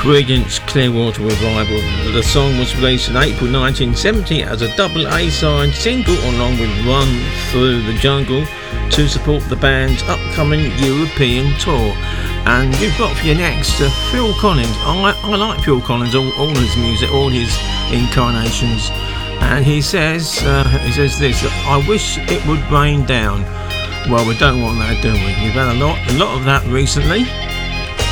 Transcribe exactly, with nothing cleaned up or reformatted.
Creedence Clearwater Revival. The song was released in April nineteen seventy as a double A-side single along with Run Through the Jungle to support the band's upcoming European tour. And you've got for your next uh, Phil Collins. I, I like Phil Collins, all, all his music, all his incarnations. And he says, uh, he says this: I wish it would rain down. Well, we don't want that, do we? We've had a lot, a lot of that recently.